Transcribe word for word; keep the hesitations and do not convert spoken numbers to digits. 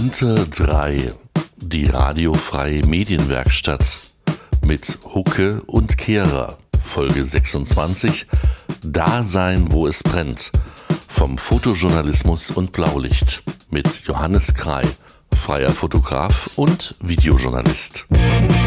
Unter drei, die radiofreie Medienwerkstatt mit Hucke und Kehrer, Folge sechsundzwanzig, Dasein, wo es brennt, vom Fotojournalismus und Blaulicht mit Johannes Krey, freier Fotograf und Videojournalist.